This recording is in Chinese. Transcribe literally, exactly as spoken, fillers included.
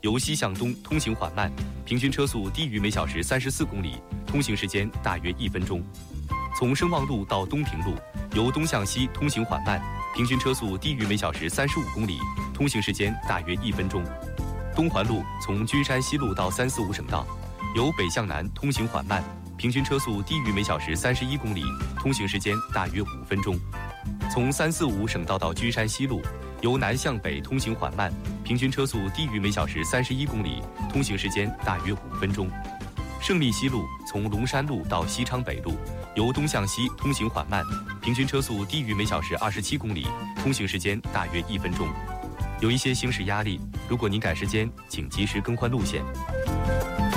由西向东通行缓慢，平均车速低于每小时三十四公里，通行时间大约一分钟。从声望路到东平路，由东向西通行缓慢，平均车速低于每小时三十五公里，通行时间大约一分钟。东环路从君山西路到三四五省道，由北向南通行缓慢，平均车速低于每小时三十一公里，通行时间大约五分钟。从三四五省道到君山西路，由南向北通行缓慢，平均车速低于每小时三十一公里，通行时间大约五分钟。胜利西路从龙山路到西昌北路，由东向西通行缓慢，平均车速低于每小时二十七公里，通行时间大约一分钟。有一些行驶压力，如果您赶时间，请及时更换路线。